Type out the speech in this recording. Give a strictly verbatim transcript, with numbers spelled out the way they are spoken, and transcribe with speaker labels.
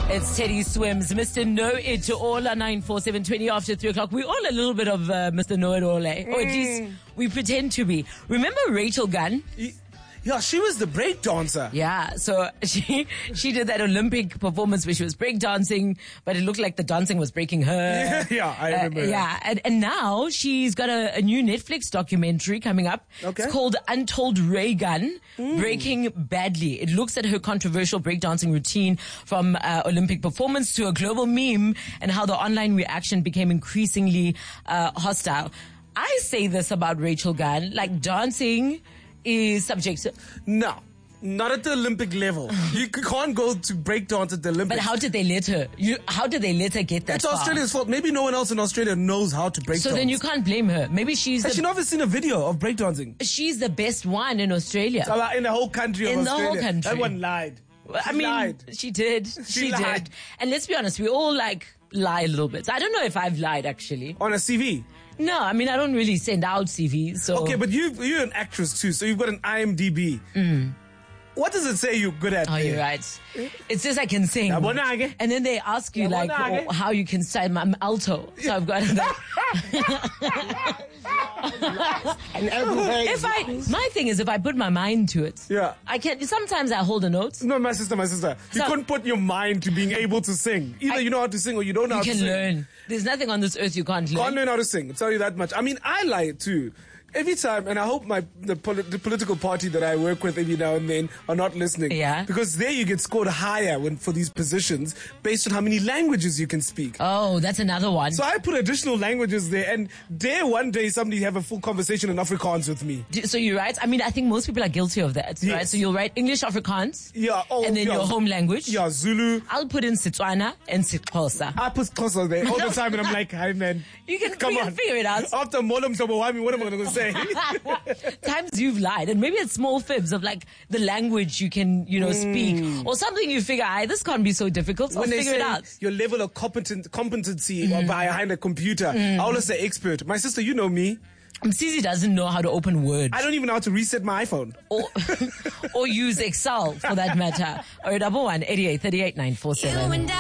Speaker 1: It's Teddy Swims, Mister Know-It-All at nine four seven, twenty after three o'clock. We're all a little bit of uh, Mister Know-It-All, eh? Mm. Or at least we pretend to be. Remember Rachel Gunn?
Speaker 2: Yeah, she was the break dancer.
Speaker 1: Yeah, so she she did that Olympic performance where she was break dancing, but it looked like the dancing was breaking her.
Speaker 2: Yeah, yeah I remember.
Speaker 1: Uh, yeah, and, and now she's got a, a new Netflix documentary coming up.
Speaker 2: Okay.
Speaker 1: It's called Untold Ray Gunn,
Speaker 2: mm.
Speaker 1: Breaking Badly. It looks at her controversial breakdancing routine from uh, Olympic performance to a global meme and how the online reaction became increasingly uh, hostile. I say this about Rachel Gunn, like dancing is subjective.
Speaker 2: No, not at the Olympic level. You can't go to breakdance at the Olympics.
Speaker 1: But how did they let her? You, how did they let her get that
Speaker 2: It's
Speaker 1: far?
Speaker 2: Australia's fault. Maybe no one else in Australia knows how to breakdance.
Speaker 1: So then you can't blame her. Maybe she's
Speaker 2: Has
Speaker 1: the,
Speaker 2: she never seen a video of breakdancing?
Speaker 1: she's the best one in Australia.
Speaker 2: So, uh, in the whole country of
Speaker 1: In the
Speaker 2: Australia.
Speaker 1: whole country.
Speaker 2: That one lied.
Speaker 1: Well,
Speaker 2: She
Speaker 1: I mean,
Speaker 2: lied.
Speaker 1: she did. She,
Speaker 2: She
Speaker 1: did.
Speaker 2: lied.
Speaker 1: And let's be honest, we all like lie a little bit. I don't know if I've lied actually.
Speaker 2: On a C V?
Speaker 1: No, I mean I don't really send out C Vs. So
Speaker 2: Okay, but you, you're an actress too, so you've got an I M D B.
Speaker 1: Mm.
Speaker 2: What does it say you're good at?
Speaker 1: Oh,
Speaker 2: there?
Speaker 1: you're right. It says I can sing.
Speaker 2: Yabonake.
Speaker 1: And then they ask you like
Speaker 2: Yabonake.
Speaker 1: oh, how you can sing. I'm alto. So I've got that. If I, my thing is if I put my mind to it.
Speaker 2: Yeah.
Speaker 1: I can, sometimes I hold a note.
Speaker 2: No, my sister, my sister. You
Speaker 1: So-
Speaker 2: couldn't put your mind to being able to sing. Either
Speaker 1: I-
Speaker 2: you know how to sing or you don't know
Speaker 1: You
Speaker 2: how to
Speaker 1: can
Speaker 2: sing.
Speaker 1: learn. There's nothing on this earth you can't learn.
Speaker 2: Can't learn how to sing. I'll tell you that much. I mean, I lie too. Every time, and I hope my the, poli- the political party that I work with every now and then are not listening.
Speaker 1: Yeah.
Speaker 2: Because there you get scored higher when, for these positions based on how many languages you can speak.
Speaker 1: Oh, that's another one.
Speaker 2: So I put additional languages there, and dare one day somebody have a full conversation in Afrikaans with me.
Speaker 1: Do- So you write, I mean, I think most people are guilty of that, right?
Speaker 2: Yes.
Speaker 1: So you'll write English, Afrikaans,
Speaker 2: Yeah. Oh,
Speaker 1: and then
Speaker 2: yeah.
Speaker 1: your home language.
Speaker 2: Yeah, Zulu.
Speaker 1: I'll put in Setswana and Sixhosa.
Speaker 2: I put Xhosa there all the time, and I'm like, hi man.
Speaker 1: You can,
Speaker 2: Come
Speaker 1: we
Speaker 2: on.
Speaker 1: can figure it out.
Speaker 2: After Molum Sobowami, what am I going to say?
Speaker 1: Times you've lied, and maybe it's small fibs of like the language you can, you know, speak, or something you figure, I this can't be so difficult. I'll
Speaker 2: When they
Speaker 1: figure
Speaker 2: say
Speaker 1: it out.
Speaker 2: your level of competent competency behind a computer, I always say expert. My sister, you know me.
Speaker 1: Msisi doesn't know how to open Word
Speaker 2: I don't even know how to reset my iPhone.
Speaker 1: or or use Excel for that matter. Or double one eighty-eight thirty-eight nine four seven.